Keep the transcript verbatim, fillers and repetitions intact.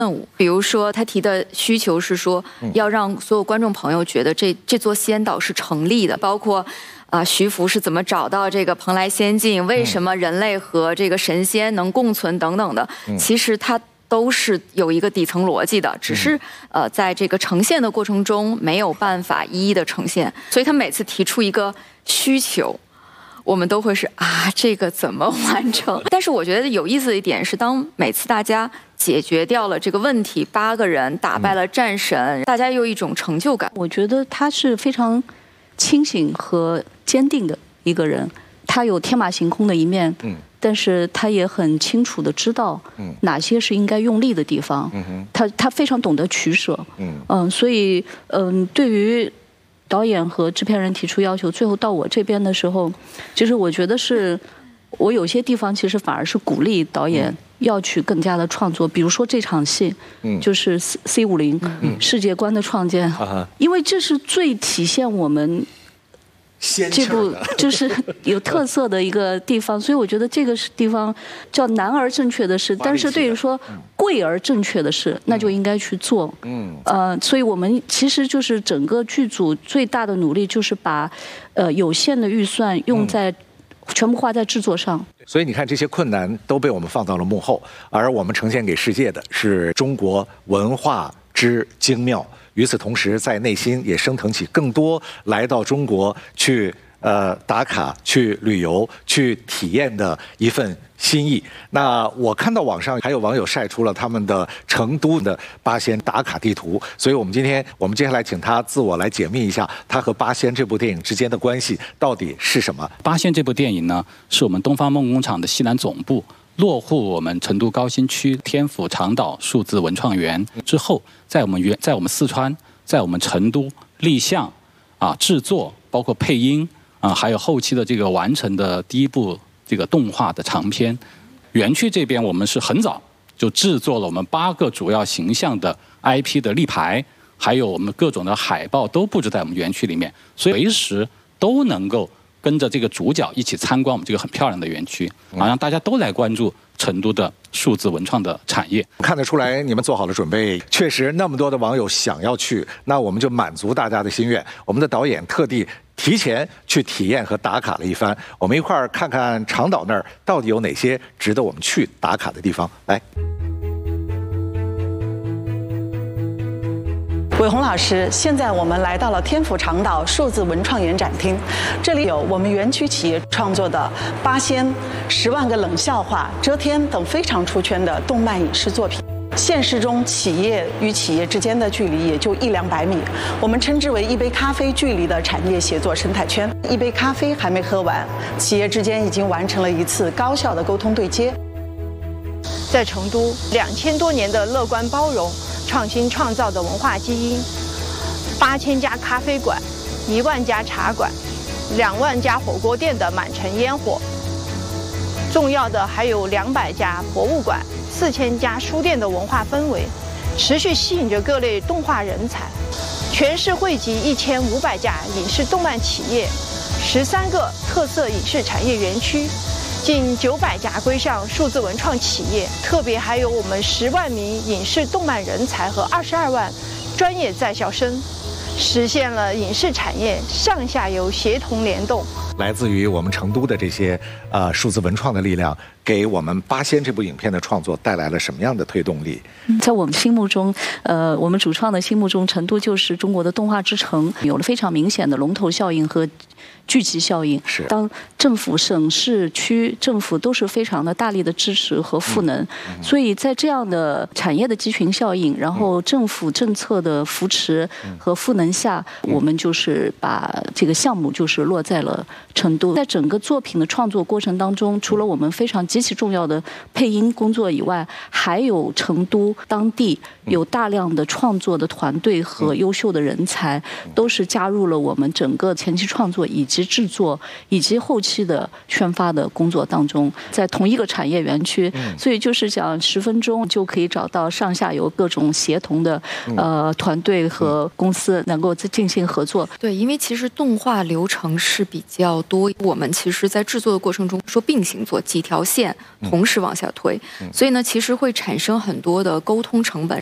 任务。比如说他提的需求是说要让所有观众朋友觉得这这座仙岛是成立的，包括啊、呃、徐福是怎么找到这个蓬莱仙境，为什么人类和这个神仙能共存等等的，其实他都是有一个底层逻辑的，只是呃在这个呈现的过程中没有办法一一的呈现，所以他每次提出一个需求，我们都会是啊这个怎么完成？但是我觉得有意思的一点是，当每次大家解决掉了这个问题，八个人打败了战神，大家有一种成就感。 我觉得他是非常清醒和坚定的一个人，他有天马行空的一面，嗯。但是他也很清楚的知道哪些是应该用力的地方，嗯、他他非常懂得取舍，嗯、呃，所以嗯、呃，对于导演和制片人提出要求，最后到我这边的时候，其实我觉得是，我有些地方其实反而是鼓励导演要去更加的创作，比如说这场戏，嗯、就是 C 五零、嗯、世界观的创建，嗯、因为这是最体现我们。这部就是有特色的一个地方，所以我觉得这个地方叫难而正确的事，但是对于说贵而正确的事，那就应该去做。嗯，呃，所以我们其实就是整个剧组最大的努力，就是把呃有限的预算用在、嗯、全部花在制作上。 所以你看，这些困难都被我们放到了幕后，而我们呈现给世界的是中国文化之精妙。与此同时，在内心也升腾起更多来到中国去呃打卡、去旅游、去体验的一份心意。那我看到网上还有网友晒出了他们的成都的八仙打卡地图，所以我们今天我们接下来请他自我来解密一下，他和八仙这部电影之间的关系到底是什么？ 八仙这部电影呢，是我们东方梦工厂的西南总部落户我们成都高新区天府长岛数字文创园之后，在我们原在我们四川，在我们成都立项啊制作，包括配音啊，还有后期的这个完成的第一部这个动画的长片。园区这边我们是很早就制作了我们八个主要形象的 I P 的立牌，还有我们各种的海报都布置在我们园区里面，所以随时都能够跟着这个主角一起参观我们这个很漂亮的园区，啊，让大家都来关注成都的数字文创的产业。 看得出来你们做好了准备，确实那么多的网友想要去，那我们就满足大家的心愿。我们的导演特地提前去体验和打卡了一番，我们一块儿看看长岛那儿到底有哪些值得我们去打卡的地方。来。 伟鸿老师，现在我们来到了天府长岛数字文创园展厅，这里有我们园区企业创作的《八仙》《十万个冷笑话》《遮天》等非常出圈的动漫影视作品。现实中，企业与企业之间的距离也就一两百米，我们称之为一杯咖啡距离的产业协作生态圈。一杯咖啡还没喝完，企业之间已经完成了一次高效的沟通对接。 在成都，两千多年的乐观包容、创新创造的文化基因，八千家咖啡馆，一万家茶馆，两万家火锅店的满城烟火。重要的还有两百家博物馆、四千家书店的文化氛围，持续吸引着各类动画人才。全市汇集一千五百家影视动漫企业，十三个特色影视产业园区。近九百家规上数字文创企业，特别还有我们十万名影视动漫人才和二十二万专业在校生，实现了影视产业上下游协同联动。 来自于我们成都的这些呃数字文创的力量，给我们《八仙》这部影片的创作带来了什么样的推动力？ 在我们心目中，呃，我们主创的心目中，成都就是中国的动画之城，有了非常明显的龙头效应和聚集效应。 是， 当政府、省市区政府都是非常的大力的支持和赋能，嗯嗯、所以在这样的产业的集群效应，然后政府政策的扶持和赋能下，嗯、我们就是把这个项目就是落在了成都。在整个作品的创作过程当中，除了我们非常极其重要的配音工作以外，还有成都当地有大量的创作的团队和优秀的人才，都是加入了我们整个前期创作以及制作以及后期的宣发的工作当中，在同一个产业园区，所以就是讲十分钟就可以找到上下游各种协同的呃团队和公司能够进行合作。 对，因为其实动画流程是比较较多。我们其实在制作的过程中说并行做几条线同时往下推，所以呢，其实会产生很多的沟通成本。